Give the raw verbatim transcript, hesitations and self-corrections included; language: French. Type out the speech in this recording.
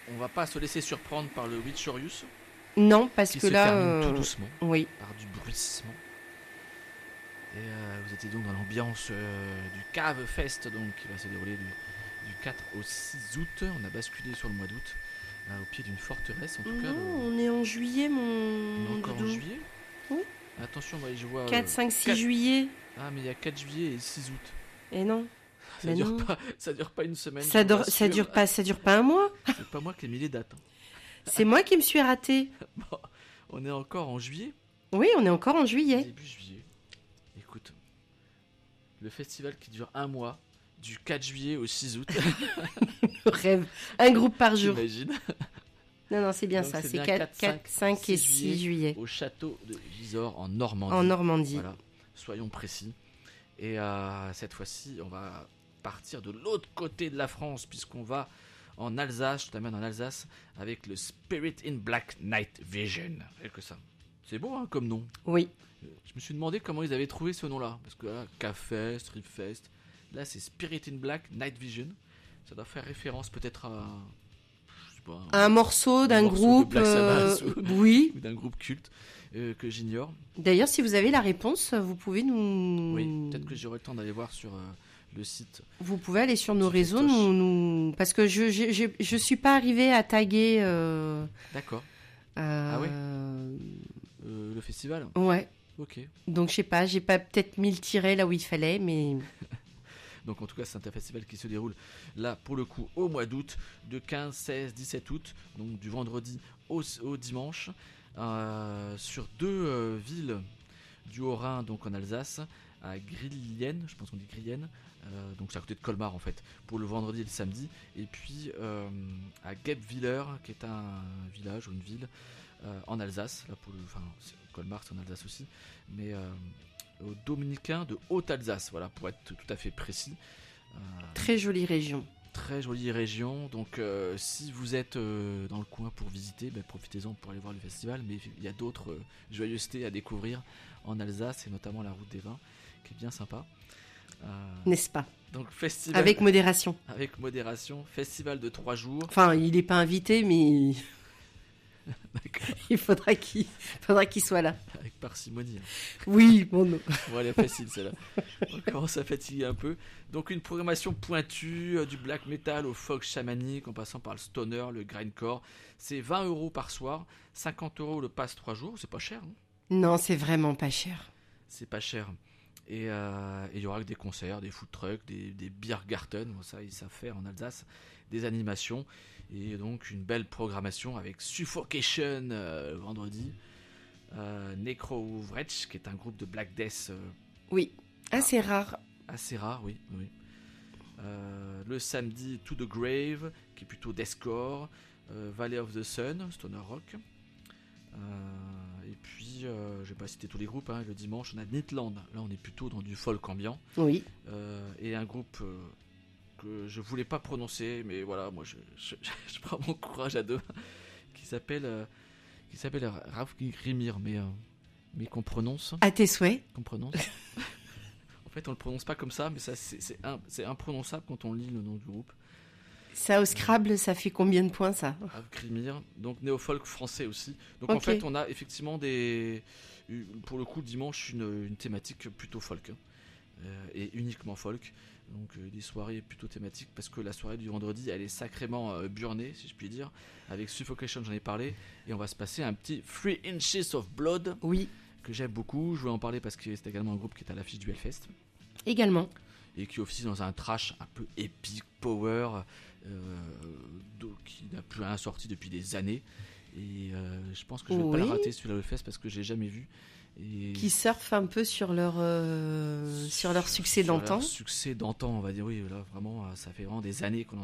on va pas se laisser surprendre par le Witchorius. Non, parce qui que se là, termine euh, tout doucement oui. par du bruissement. Et euh, vous étiez donc dans l'ambiance euh, du Cave Fest, donc qui va se dérouler du, du quatre au six août. On a basculé sur le mois d'août, euh, au pied d'une forteresse. En tout Non, cas, le... on est en juillet, mon, on est mon encore en doudou. juillet. Oui. Attention, moi je vois. quatre, euh, cinq, six quatre juillet. Ah, mais il y a quatre juillet et six août. Et non. Ça Mais dure non. pas, ça dure pas une semaine. Ça, je vous dure, ça rassure. dure pas, ça dure pas un mois. C'est pas moi qui ai mis les dates. hein. C'est moi qui me suis ratée. Bon, on est encore en juillet. Oui, on est encore en juillet. Début juillet. Écoute, le festival qui dure un mois, du quatre juillet au six août. Le rêve. Un groupe par jour. J'imagine. Non, non, c'est bien Donc ça. c'est C'est bien quatre, quatre, cinq et six six juillet. Au château de Gisors en Normandie. En Normandie. Voilà, soyons précis. Et euh, cette fois-ci, on va partir de l'autre côté de la France, puisqu'on va en Alsace. Je t'amène en Alsace avec le Spirit in Black Night Vision. Rien que ça. C'est beau hein, comme nom. Oui. Je me suis demandé comment ils avaient trouvé ce nom-là. Parce que là, K-Fest, Ripfest. Là, c'est Spirit in Black Night Vision. Ça doit faire référence peut-être à. Je sais pas. Un morceau d'un morceau de groupe. Black Sabbath euh, ou- Oui. Ou d'un groupe culte euh, que j'ignore. D'ailleurs, si vous avez la réponse, vous pouvez nous. Oui, peut-être que j'aurai le temps d'aller voir sur euh, le site. Vous pouvez aller sur nos Petit réseaux, festoche. nous, nous... parce que je je, je je suis pas arrivée à taguer. Euh... D'accord. euh, Ah ouais. Euh, le festival. Ouais. Ok. Donc je sais pas, j'ai pas peut-être mis le tiret là où il fallait, mais Donc en tout cas, c'est un festival qui se déroule là pour le coup au mois d'août, de quinze, seize, dix-sept août, donc du vendredi au, au dimanche, euh, sur deux euh, villes du Haut-Rhin, donc en Alsace, à Grillienne, je pense qu'on dit Grillienne, euh, donc c'est à côté de Colmar en fait, pour le vendredi et le samedi, et puis euh, à Guebwiller, qui est un village ou une ville euh, en Alsace, là pour le, enfin c'est- Colmar c'est en Alsace aussi, mais euh, aux Dominicains de Haute-Alsace, voilà, pour être tout à fait précis. Euh, très jolie région. très jolie région, donc euh, si vous êtes euh, dans le coin pour visiter, ben, profitez-en pour aller voir le festival, mais il y a d'autres euh, joyeusetés à découvrir en Alsace, et notamment la route des vins, qui est bien sympa. Euh, N'est-ce pas? donc festival Avec modération. avec modération, festival de trois jours. Enfin, il n'est pas invité, mais D'accord. il faudra qu'il faudra qu'il soit là. Avec parcimonie. Oui, bon, non. Bon, elle est facile celle-là. On commence à fatiguer un peu. Donc une programmation pointue, euh, du black metal au folk chamanique, en passant par le stoner, le grindcore. C'est vingt euros par soir, cinquante euros le pass trois jours. C'est pas cher, hein. Non, c'est vraiment pas cher. C'est pas cher. Et euh, et il y aura que des concerts, des food trucks, des, des Biergarten, bon, ça ils savent faire en Alsace, des animations, et donc une belle programmation avec Suffocation euh, vendredi, euh, Necro Wretch, qui est un groupe de Black Death euh, Oui, assez rare. assez rare, oui. oui. Euh, le samedi, To the Grave, qui est plutôt deathcore, euh, Valley of the Sun, stoner rock. Euh, et puis, euh, je vais pas citer tous les groupes, hein. Le dimanche, on a Nitland, là on est plutôt dans du folk ambiant. Oui. Euh, et un groupe euh, que je voulais pas prononcer, mais voilà, moi je, je, je prends mon courage à deux, qui s'appelle euh, qui s'appelle Rav Grimir, mais, euh, mais qu'on prononce. À tes souhaits. Qu'on prononce. En fait, on le prononce pas comme ça, mais ça c'est, c'est, un, c'est imprononçable quand on lit le nom du groupe. Ça, au Scrabble, ça fait combien de points, ça? Rav Grimir, donc néo-folk français aussi. Donc en Ok. fait, on a effectivement des, pour le coup, le dimanche, une, une thématique plutôt folk, hein. Euh, et uniquement folk. Donc euh, des soirées plutôt thématiques, parce que la soirée du vendredi, elle est sacrément euh, burnée, si je puis dire. Avec Suffocation, j'en ai parlé, et on va se passer un petit Three Inches of Blood Oui, que j'aime beaucoup. Je voulais en parler parce que c'est également un groupe qui est à l'affiche du Hellfest également. et qui officie dans un trash un peu épique, power, euh, de- qui n'a plus rien sorti depuis des années. Et euh, je pense que je vais pas Oui. le rater celui-là au Hellfest parce que je l'ai jamais vu. Et Qui surfent un peu sur leur, euh, sur leur succès sur leur d'antan. succès d'antan, on va dire, oui, là vraiment, euh, ça fait vraiment des années qu'on